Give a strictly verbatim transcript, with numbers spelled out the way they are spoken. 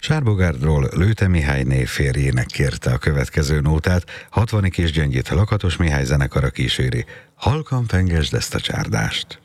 Sárbogárdról Lőte Mihályné férjének kérte a következő nótát, Hatvani Kis Gyöngyit Lakatos Mihály zenekara kíséri. Halkan pengesd ezt a csárdást!